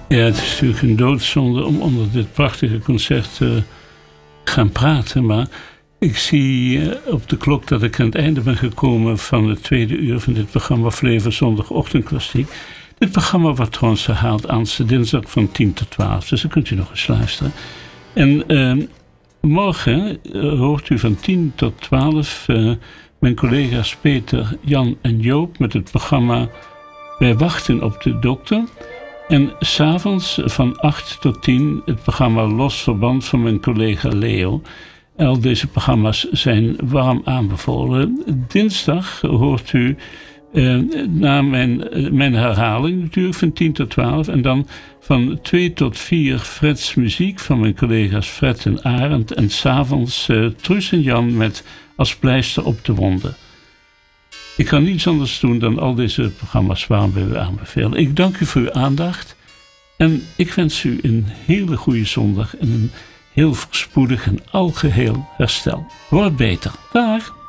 Ja, het is natuurlijk een doodzonde om onder dit prachtige concert te gaan praten. Maar ik zie op de klok dat ik aan het einde ben gekomen van het tweede uur van dit programma Flevo Zondagochtendklassiek. Dit programma wordt trouwens herhaald aanstaande dinsdag van 10 tot 12. Dus dan kunt u nog eens luisteren. En morgen hoort u van 10 tot 12 mijn collega's Peter, Jan en Joop met het programma Wij wachten op de dokter. En 's avonds van 8 tot 10 het programma Los Verband van mijn collega Leo. Al deze programma's zijn warm aanbevolen. Dinsdag hoort u na mijn herhaling natuurlijk van 10 tot 12. En dan van 2 tot 4 Freds muziek van mijn collega's Fred en Arend. En 's avonds Truus en Jan met Als pleister op de wonden. Ik kan niets anders doen dan al deze programma's warm bij u aanbevelen. Ik dank u voor uw aandacht. En ik wens u een hele goede zondag en een heel voorspoedig en algeheel herstel. Word beter. Dag!